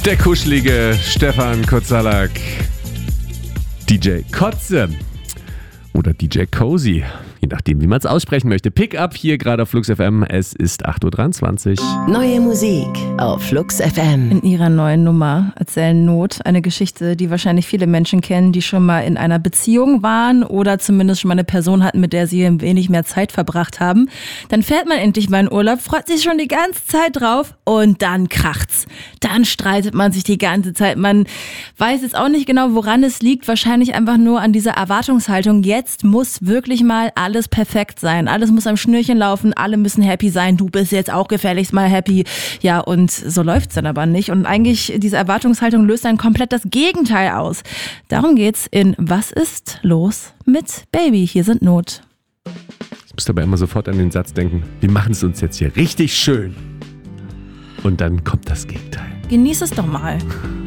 Der kuschelige Stefan Kotzalak, DJ Kotze oder DJ Cozy, je nachdem, wie man es aussprechen möchte. Pick-up hier gerade auf Flux FM. Es ist 8.23 Uhr. Neue Musik auf Flux FM. In ihrer neuen Nummer erzählen Not eine Geschichte, die wahrscheinlich viele Menschen kennen, die schon mal in einer Beziehung waren oder zumindest schon mal eine Person hatten, mit der sie ein wenig mehr Zeit verbracht haben. Dann fährt man endlich mal in Urlaub, freut sich schon die ganze Zeit drauf und dann kracht's. Dann streitet man sich die ganze Zeit. Man weiß jetzt auch nicht genau, woran es liegt. Wahrscheinlich einfach nur an dieser Erwartungshaltung. Jetzt muss wirklich mal alles perfekt sein. Alles muss am Schnürchen laufen. Alle müssen happy sein. Du bist jetzt auch gefälligst mal happy. Ja, und so läuft's dann aber nicht. Und eigentlich, diese Erwartungshaltung löst dann komplett das Gegenteil aus. Darum geht's in Was ist los mit Baby? Hier sind Not. Ich muss dabei immer sofort an den Satz denken, wir machen es uns jetzt hier richtig schön. Und dann kommt das Gegenteil. Genieß es doch mal.